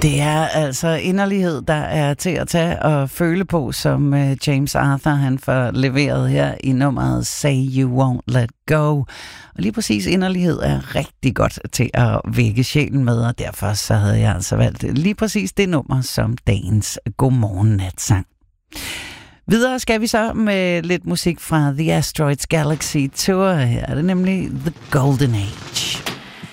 Det er altså inderlighed, der er til at tage og føle på, som James Arthur han får leveret her i nummeret Say You Won't Let Go. Og lige præcis inderlighed er rigtig godt til at vække sjælen med, og derfor så havde jeg altså valgt lige præcis det nummer som dagens Godmorgen Natsang. Videre skal vi så med lidt musik fra The Asteroids Galaxy Tour. Her er det nemlig The Golden Age.